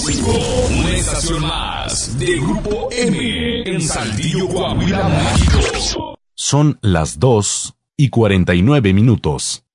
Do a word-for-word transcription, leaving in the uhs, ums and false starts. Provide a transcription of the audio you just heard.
cinco, una estación más de Grupo M en Saltillo, Coahuila, México. Son las dos y cuarenta y nueve minutos.